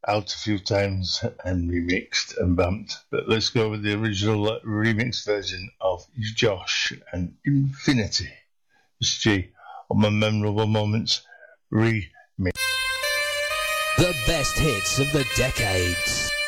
out a few times and remixed and bumped. But let's go with the original remix version of Josh and Infinity. Mr. G on my memorable moments remix. The best hits of the decades.